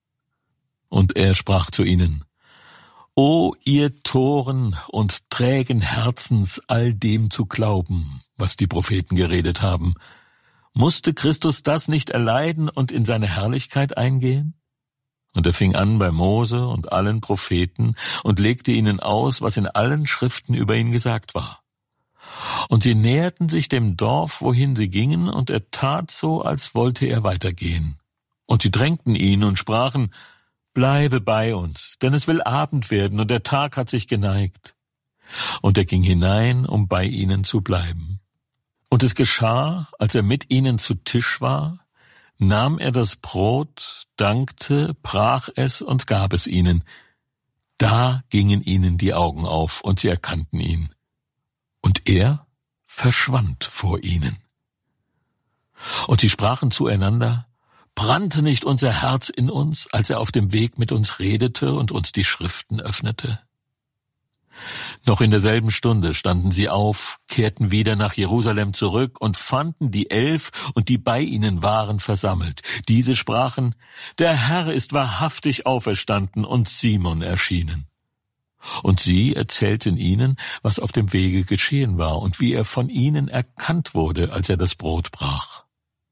Und er sprach zu ihnen: O ihr Toren und trägen Herzens, all dem zu glauben, was die Propheten geredet haben. Musste Christus das nicht erleiden und in seine Herrlichkeit eingehen? Und er fing an bei Mose und allen Propheten und legte ihnen aus, was in allen Schriften über ihn gesagt war. Und sie näherten sich dem Dorf, wohin sie gingen, und er tat so, als wollte er weitergehen. Und sie drängten ihn und sprachen: Bleibe bei uns, denn es will Abend werden, und der Tag hat sich geneigt. Und er ging hinein, um bei ihnen zu bleiben. Und es geschah, als er mit ihnen zu Tisch war, nahm er das Brot, dankte, brach es und gab es ihnen. Da gingen ihnen die Augen auf, und sie erkannten ihn. Und er verschwand vor ihnen. Und sie sprachen zueinander: Brannte nicht unser Herz in uns, als er auf dem Weg mit uns redete und uns die Schriften öffnete? Noch in derselben Stunde standen sie auf, kehrten wieder nach Jerusalem zurück und fanden die Elf und die bei ihnen waren versammelt. Diese sprachen: Der Herr ist wahrhaftig auferstanden und Simon erschienen. Und sie erzählten ihnen, was auf dem Wege geschehen war und wie er von ihnen erkannt wurde, als er das Brot brach.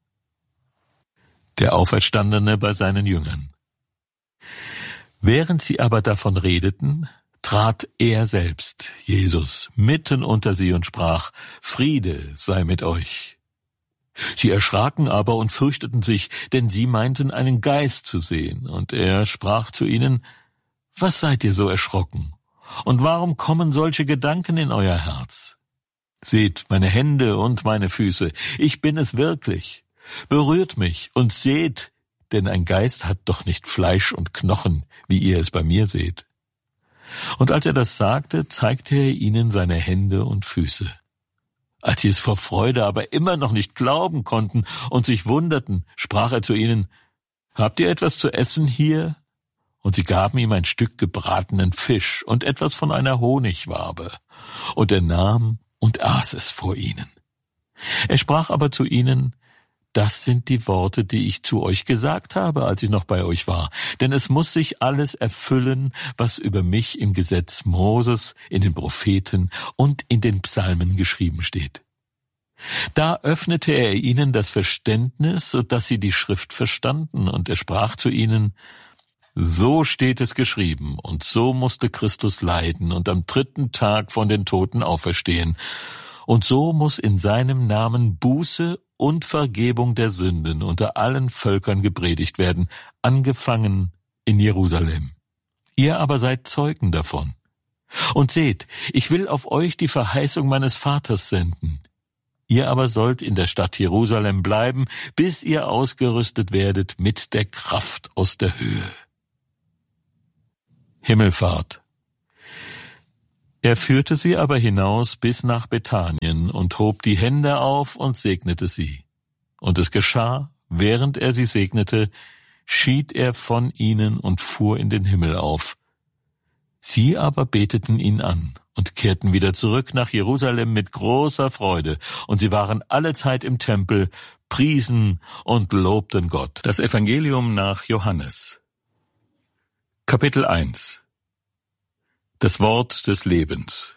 Der Auferstandene bei seinen Jüngern. Während sie aber davon redeten, trat er selbst, Jesus, mitten unter sie und sprach: Friede sei mit euch. Sie erschraken aber und fürchteten sich, denn sie meinten, einen Geist zu sehen. Und er sprach zu ihnen: Was seid ihr so erschrocken? Und warum kommen solche Gedanken in euer Herz? Seht meine Hände und meine Füße, ich bin es wirklich. Berührt mich und seht, denn ein Geist hat doch nicht Fleisch und Knochen, wie ihr es bei mir seht. Und als er das sagte, zeigte er ihnen seine Hände und Füße. Als sie es vor Freude aber immer noch nicht glauben konnten und sich wunderten, sprach er zu ihnen: Habt ihr etwas zu essen hier? Und sie gaben ihm ein Stück gebratenen Fisch und etwas von einer Honigwabe. Und er nahm und aß es vor ihnen. Er sprach aber zu ihnen: Das sind die Worte, die ich zu euch gesagt habe, als ich noch bei euch war. Denn es muss sich alles erfüllen, was über mich im Gesetz Moses, in den Propheten und in den Psalmen geschrieben steht. Da öffnete er ihnen das Verständnis, so dass sie die Schrift verstanden, und er sprach zu ihnen: So steht es geschrieben, und so musste Christus leiden und am dritten Tag von den Toten auferstehen. Und so muss in seinem Namen Buße und Vergebung der Sünden unter allen Völkern gepredigt werden, angefangen in Jerusalem. Ihr aber seid Zeugen davon. Und seht, ich will auf euch die Verheißung meines Vaters senden. Ihr aber sollt in der Stadt Jerusalem bleiben, bis ihr ausgerüstet werdet mit der Kraft aus der Höhe. Himmelfahrt. Er führte sie aber hinaus bis nach Bethanien und hob die Hände auf und segnete sie. Und es geschah, während er sie segnete, schied er von ihnen und fuhr in den Himmel auf. Sie aber beteten ihn an und kehrten wieder zurück nach Jerusalem mit großer Freude, und sie waren allezeit im Tempel, priesen und lobten Gott. Das Evangelium nach Johannes. Kapitel eins. Das Wort des Lebens.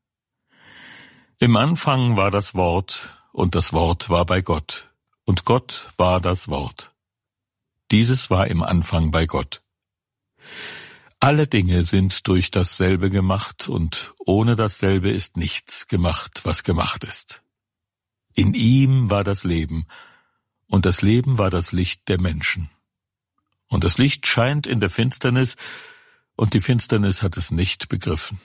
Im Anfang war das Wort, und das Wort war bei Gott, und Gott war das Wort. Dieses war im Anfang bei Gott. Alle Dinge sind durch dasselbe gemacht, und ohne dasselbe ist nichts gemacht, was gemacht ist. In ihm war das Leben, und das Leben war das Licht der Menschen. Und das Licht scheint in der Finsternis, und die Finsternis hat es nicht begriffen.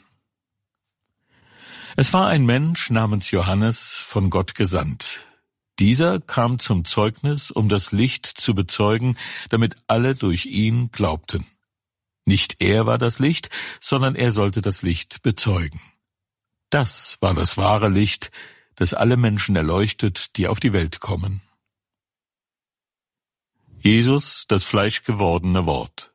Es war ein Mensch namens Johannes, von Gott gesandt. Dieser kam zum Zeugnis, um das Licht zu bezeugen, damit alle durch ihn glaubten. Nicht er war das Licht, sondern er sollte das Licht bezeugen. Das war das wahre Licht, das alle Menschen erleuchtet, die auf die Welt kommen. Jesus, das fleischgewordene Wort.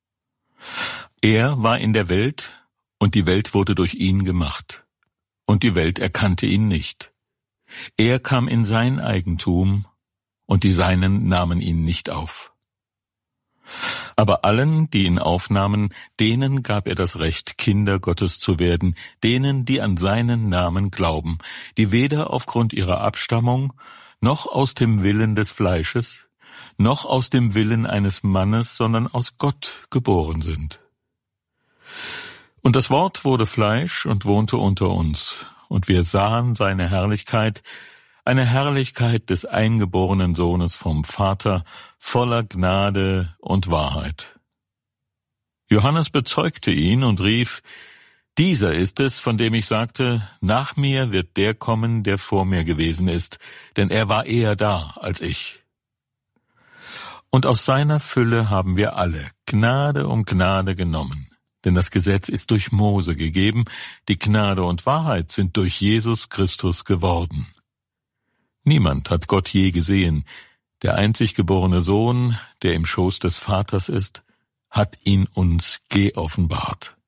Er war in der Welt, und die Welt wurde durch ihn gemacht, und die Welt erkannte ihn nicht. Er kam in sein Eigentum, und die Seinen nahmen ihn nicht auf. Aber allen, die ihn aufnahmen, denen gab er das Recht, Kinder Gottes zu werden, denen, die an seinen Namen glauben, die weder aufgrund ihrer Abstammung, noch aus dem Willen des Fleisches, noch aus dem Willen eines Mannes, sondern aus Gott geboren sind. Und das Wort wurde Fleisch und wohnte unter uns, und wir sahen seine Herrlichkeit, eine Herrlichkeit des eingeborenen Sohnes vom Vater, voller Gnade und Wahrheit. Johannes bezeugte ihn und rief: Dieser ist es, von dem ich sagte, nach mir wird der kommen, der vor mir gewesen ist, denn er war eher da als ich. Und aus seiner Fülle haben wir alle Gnade um Gnade genommen. Denn das Gesetz ist durch Mose gegeben, die Gnade und Wahrheit sind durch Jesus Christus geworden. Niemand hat Gott je gesehen. Der einzig geborene Sohn, der im Schoß des Vaters ist, hat ihn uns geoffenbart.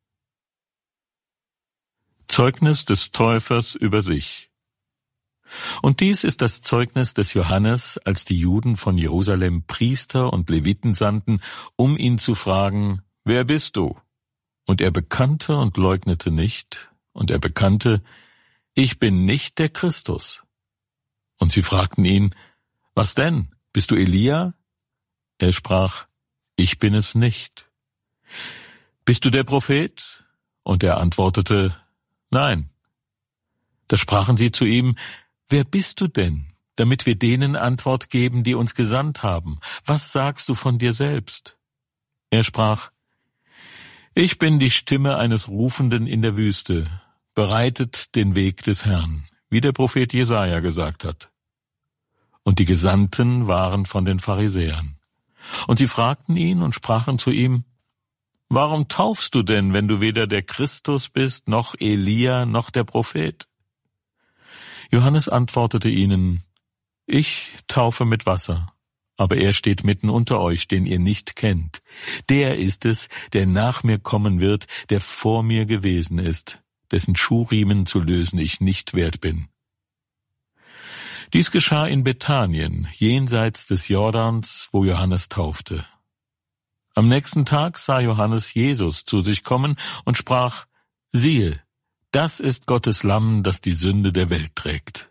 Zeugnis des Täufers über sich. Und dies ist das Zeugnis des Johannes, als die Juden von Jerusalem Priester und Leviten sandten, um ihn zu fragen: Wer bist du? Und er bekannte und leugnete nicht, und er bekannte: Ich bin nicht der Christus. Und sie fragten ihn: Was denn? Bist du Elia? Er sprach: Ich bin es nicht. Bist du der Prophet? Und er antwortete: Nein. Da sprachen sie zu ihm: Wer bist du denn, damit wir denen Antwort geben, die uns gesandt haben? Was sagst du von dir selbst? Er sprach: Ich bin die Stimme eines Rufenden in der Wüste, bereitet den Weg des Herrn, wie der Prophet Jesaja gesagt hat. Und die Gesandten waren von den Pharisäern. Und sie fragten ihn und sprachen zu ihm: Warum taufst du denn, wenn du weder der Christus bist, noch Elia, noch der Prophet? Johannes antwortete ihnen: Ich taufe mit Wasser. Aber er steht mitten unter euch, den ihr nicht kennt. Der ist es, der nach mir kommen wird, der vor mir gewesen ist, dessen Schuhriemen zu lösen ich nicht wert bin. Dies geschah in Bethanien, jenseits des Jordans, wo Johannes taufte. Am nächsten Tag sah Johannes Jesus zu sich kommen und sprach: Siehe, das ist Gottes Lamm, das die Sünde der Welt trägt.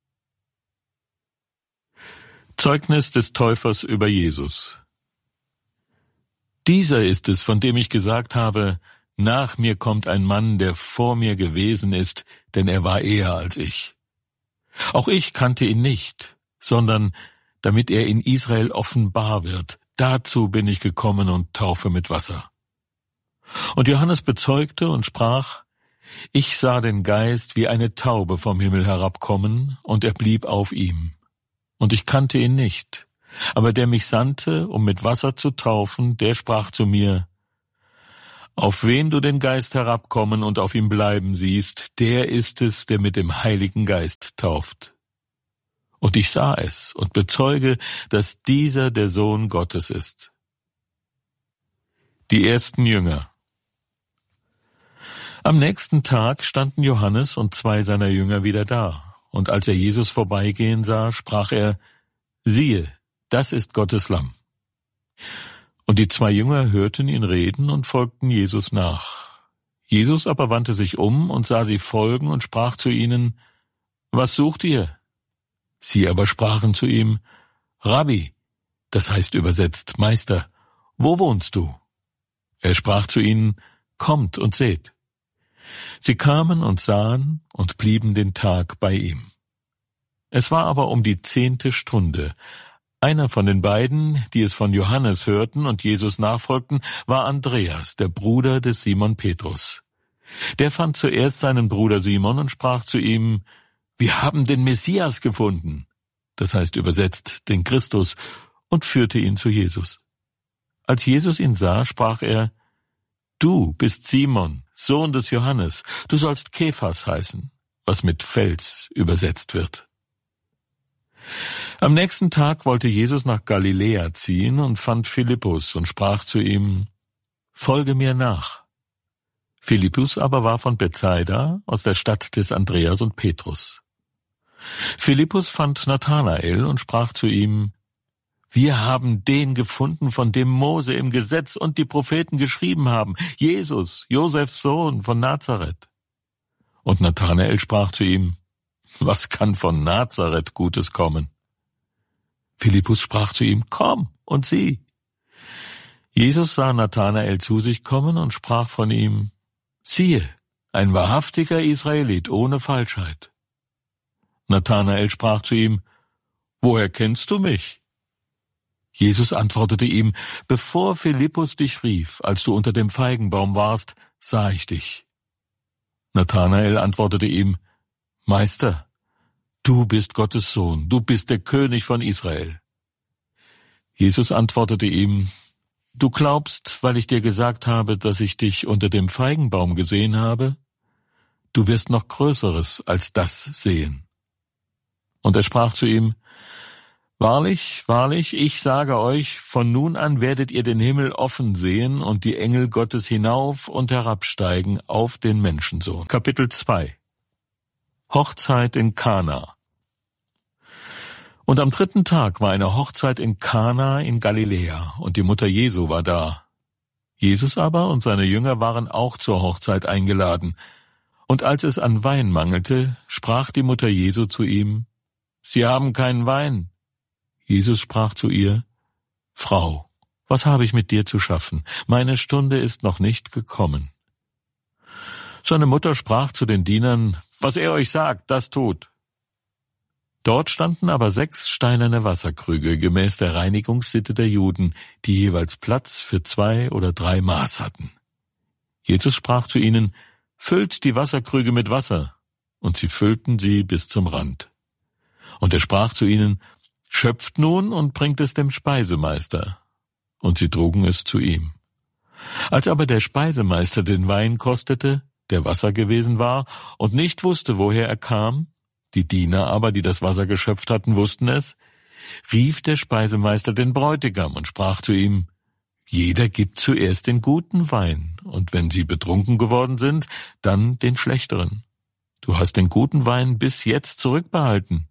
Zeugnis des Täufers über Jesus. Dieser ist es, von dem ich gesagt habe: Nach mir kommt ein Mann, der vor mir gewesen ist, denn er war eher als ich. Auch ich kannte ihn nicht, sondern damit er in Israel offenbar wird. Dazu bin ich gekommen und taufe mit Wasser. Und Johannes bezeugte und sprach, ich sah den Geist wie eine Taube vom Himmel herabkommen, und er blieb auf ihm. Und ich kannte ihn nicht. Aber der mich sandte, um mit Wasser zu taufen, der sprach zu mir, auf wen du den Geist herabkommen und auf ihm bleiben siehst, der ist es, der mit dem Heiligen Geist tauft. Und ich sah es und bezeuge, dass dieser der Sohn Gottes ist. Die ersten Jünger. Am nächsten Tag standen Johannes und zwei seiner Jünger wieder da, und als er Jesus vorbeigehen sah, sprach er, siehe, das ist Gottes Lamm. Und die zwei Jünger hörten ihn reden und folgten Jesus nach. Jesus aber wandte sich um und sah sie folgen und sprach zu ihnen, was sucht ihr? Sie aber sprachen zu ihm, Rabbi, das heißt übersetzt Meister, wo wohnst du? Er sprach zu ihnen, kommt und seht. Sie kamen und sahen und blieben den Tag bei ihm. Es war aber um die zehnte Stunde. Einer von den beiden, die es von Johannes hörten und Jesus nachfolgten, war Andreas, der Bruder des Simon Petrus. Der fand zuerst seinen Bruder Simon und sprach zu ihm, wir haben den Messias gefunden, das heißt übersetzt den Christus, und führte ihn zu Jesus. Als Jesus ihn sah, sprach er, du bist Simon, Sohn des Johannes, du sollst Kephas heißen, was mit Fels übersetzt wird. Am nächsten Tag wollte Jesus nach Galiläa ziehen und fand Philippus und sprach zu ihm, folge mir nach. Philippus aber war von Bethsaida, aus der Stadt des Andreas und Petrus. Philippus fand Nathanael und sprach zu ihm, wir haben den gefunden, von dem Mose im Gesetz und die Propheten geschrieben haben, Jesus, Josefs Sohn von Nazareth. Und Nathanael sprach zu ihm, was kann von Nazareth Gutes kommen? Philippus sprach zu ihm, komm und sieh. Jesus sah Nathanael zu sich kommen und sprach von ihm, siehe, ein wahrhaftiger Israelit ohne Falschheit. Nathanael sprach zu ihm, woher kennst du mich? Jesus antwortete ihm, bevor Philippus dich rief, als du unter dem Feigenbaum warst, sah ich dich. Nathanael antwortete ihm, Meister, du bist Gottes Sohn, du bist der König von Israel. Jesus antwortete ihm, du glaubst, weil ich dir gesagt habe, dass ich dich unter dem Feigenbaum gesehen habe? Du wirst noch Größeres als das sehen. Und er sprach zu ihm, wahrlich, wahrlich, ich sage euch, von nun an werdet ihr den Himmel offen sehen und die Engel Gottes hinauf und herabsteigen auf den Menschensohn. Kapitel zwei. Hochzeit in Kana. Und am dritten Tag war eine Hochzeit in Kana in Galiläa, und die Mutter Jesu war da. Jesus aber und seine Jünger waren auch zur Hochzeit eingeladen. Und als es an Wein mangelte, sprach die Mutter Jesu zu ihm, Sie haben keinen Wein. Jesus sprach zu ihr, Frau, was habe ich mit dir zu schaffen? Meine Stunde ist noch nicht gekommen. Seine Mutter sprach zu den Dienern, was er euch sagt, das tut. Dort standen aber sechs steinerne Wasserkrüge, gemäß der Reinigungssitte der Juden, die jeweils Platz für zwei oder drei Maß hatten. Jesus sprach zu ihnen, füllt die Wasserkrüge mit Wasser, und sie füllten sie bis zum Rand. Und er sprach zu ihnen, schöpft nun und bringt es dem Speisemeister. Und sie trugen es zu ihm. Als aber der Speisemeister den Wein kostete, der Wasser gewesen war, und nicht wusste, woher er kam, die Diener aber, die das Wasser geschöpft hatten, wussten es, rief der Speisemeister den Bräutigam und sprach zu ihm, jeder gibt zuerst den guten Wein, und wenn sie betrunken geworden sind, dann den schlechteren. Du hast den guten Wein bis jetzt zurückbehalten.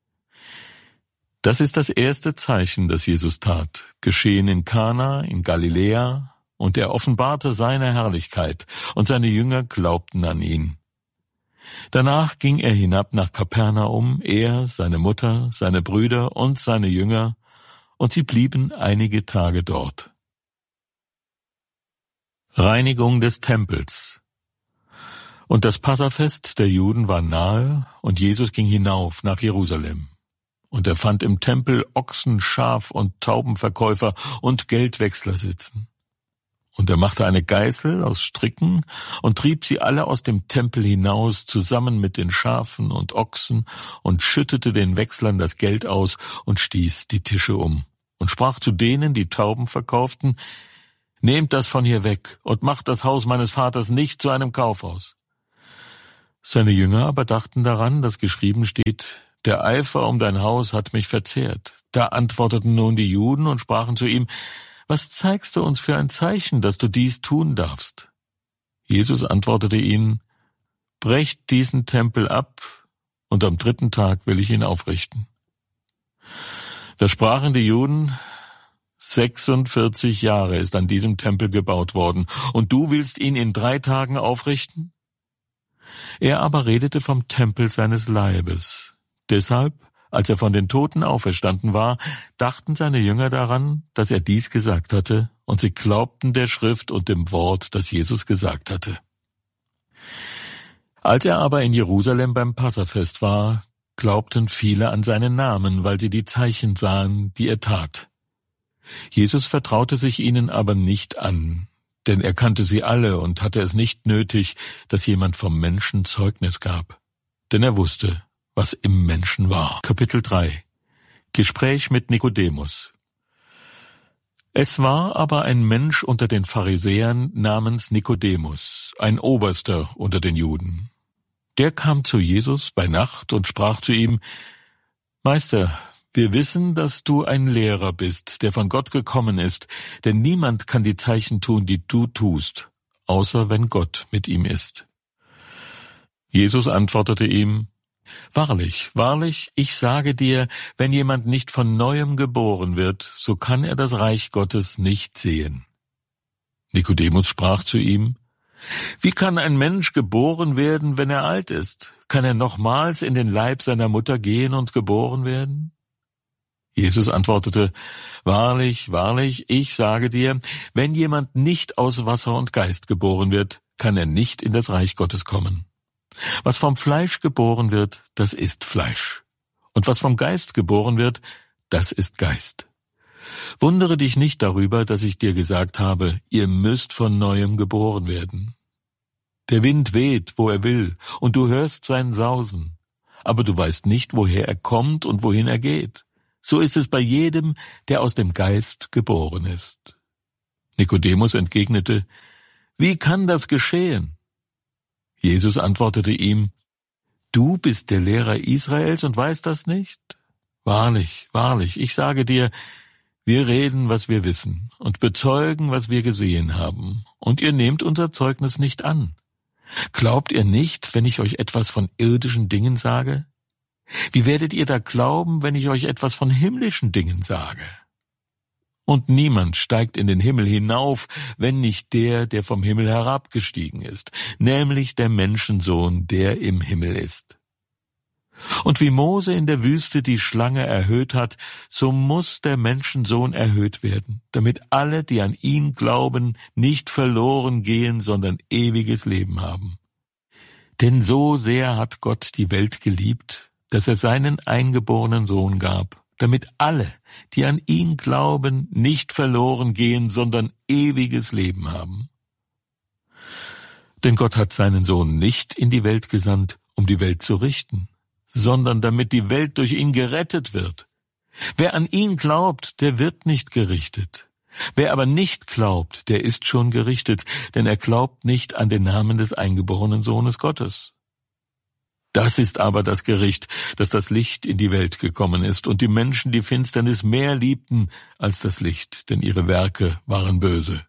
Das ist das erste Zeichen, das Jesus tat, geschehen in Kana, in Galiläa, und er offenbarte seine Herrlichkeit, und seine Jünger glaubten an ihn. Danach ging er hinab nach Kapernaum, er, seine Mutter, seine Brüder und seine Jünger, und sie blieben einige Tage dort. Reinigung des Tempels. Und das Passafest der Juden war nahe, und Jesus ging hinauf nach Jerusalem. Und er fand im Tempel Ochsen, Schaf- und Taubenverkäufer und Geldwechsler sitzen. Und er machte eine Geißel aus Stricken und trieb sie alle aus dem Tempel hinaus, zusammen mit den Schafen und Ochsen, und schüttete den Wechslern das Geld aus und stieß die Tische um. Und sprach zu denen, die Tauben verkauften: Nehmt das von hier weg und macht das Haus meines Vaters nicht zu einem Kaufhaus. Seine Jünger aber dachten daran, dass geschrieben steht: Der Eifer um dein Haus hat mich verzehrt. Da antworteten nun die Juden und sprachen zu ihm: Was zeigst du uns für ein Zeichen, dass du dies tun darfst? Jesus antwortete ihnen: Brecht diesen Tempel ab, und am dritten Tag will ich ihn aufrichten. Da sprachen die Juden: sechsundvierzig Jahre ist an diesem Tempel gebaut worden, und du willst ihn in drei Tagen aufrichten? Er aber redete vom Tempel seines Leibes. Deshalb, als er von den Toten auferstanden war, dachten seine Jünger daran, dass er dies gesagt hatte, und sie glaubten der Schrift und dem Wort, das Jesus gesagt hatte. Als er aber in Jerusalem beim Passafest war, glaubten viele an seinen Namen, weil sie die Zeichen sahen, die er tat. Jesus vertraute sich ihnen aber nicht an, denn er kannte sie alle und hatte es nicht nötig, dass jemand vom Menschen Zeugnis gab. Denn er wusste, was im Menschen war. Kapitel drei. Gespräch mit Nikodemus. Es war aber ein Mensch unter den Pharisäern namens Nikodemus, ein Oberster unter den Juden. Der kam zu Jesus bei Nacht und sprach zu ihm: Meister, wir wissen, dass du ein Lehrer bist, der von Gott gekommen ist, denn niemand kann die Zeichen tun, die du tust, außer wenn Gott mit ihm ist. Jesus antwortete ihm: Wahrlich, wahrlich, ich sage dir, wenn jemand nicht von Neuem geboren wird, so kann er das Reich Gottes nicht sehen. Nikodemus sprach zu ihm: Wie kann ein Mensch geboren werden, wenn er alt ist? Kann er nochmals in den Leib seiner Mutter gehen und geboren werden? Jesus antwortete: Wahrlich, wahrlich, ich sage dir, wenn jemand nicht aus Wasser und Geist geboren wird, kann er nicht in das Reich Gottes kommen. Was vom Fleisch geboren wird, das ist Fleisch. Und was vom Geist geboren wird, das ist Geist. Wundere dich nicht darüber, dass ich dir gesagt habe, ihr müsst von Neuem geboren werden. Der Wind weht, wo er will, und du hörst sein Sausen, aber du weißt nicht, woher er kommt und wohin er geht. So ist es bei jedem, der aus dem Geist geboren ist. Nikodemus entgegnete: Wie kann das geschehen? Jesus antwortete ihm: Du bist der Lehrer Israels und weißt das nicht? Wahrlich, wahrlich, ich sage dir, wir reden, was wir wissen, und bezeugen, was wir gesehen haben, und ihr nehmt unser Zeugnis nicht an. Glaubt ihr nicht, wenn ich euch etwas von irdischen Dingen sage? Wie werdet ihr da glauben, wenn ich euch etwas von himmlischen Dingen sage? Und niemand steigt in den Himmel hinauf, wenn nicht der, der vom Himmel herabgestiegen ist, nämlich der Menschensohn, der im Himmel ist. Und wie Mose in der Wüste die Schlange erhöht hat, so muss der Menschensohn erhöht werden, damit alle, die an ihn glauben, nicht verloren gehen, sondern ewiges Leben haben. Denn so sehr hat Gott die Welt geliebt, dass er seinen eingeborenen Sohn gab, damit alle, die an ihn glauben, nicht verloren gehen, sondern ewiges Leben haben. Denn Gott hat seinen Sohn nicht in die Welt gesandt, um die Welt zu richten, sondern damit die Welt durch ihn gerettet wird. Wer an ihn glaubt, der wird nicht gerichtet. Wer aber nicht glaubt, der ist schon gerichtet, denn er glaubt nicht an den Namen des eingeborenen Sohnes Gottes. Das ist aber das Gericht, dass das Licht in die Welt gekommen ist und die Menschen die Finsternis mehr liebten als das Licht, denn ihre Werke waren böse.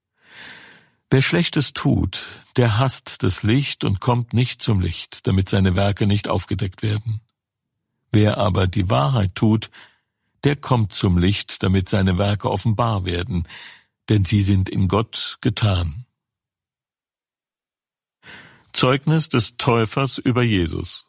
Wer Schlechtes tut, der hasst das Licht und kommt nicht zum Licht, damit seine Werke nicht aufgedeckt werden. Wer aber die Wahrheit tut, der kommt zum Licht, damit seine Werke offenbar werden, denn sie sind in Gott getan. Zeugnis des Täufers über Jesus.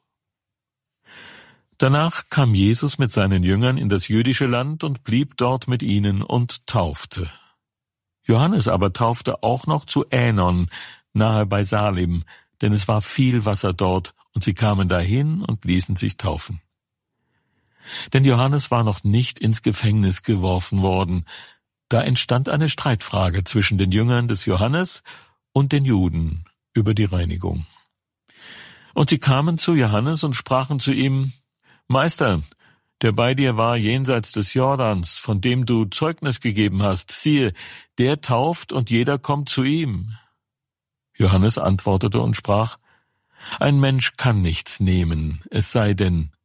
Danach kam Jesus mit seinen Jüngern in das jüdische Land und blieb dort mit ihnen und taufte. Johannes aber taufte auch noch zu Änon, nahe bei Salim, denn es war viel Wasser dort, und sie kamen dahin und ließen sich taufen. Denn Johannes war noch nicht ins Gefängnis geworfen worden. Da entstand eine Streitfrage zwischen den Jüngern des Johannes und den Juden über die Reinigung. Und sie kamen zu Johannes und sprachen zu ihm: Meister, der bei dir war jenseits des Jordans, von dem du Zeugnis gegeben hast, siehe, der tauft und jeder kommt zu ihm. Johannes antwortete und sprach: Ein Mensch kann nichts nehmen, es sei denn,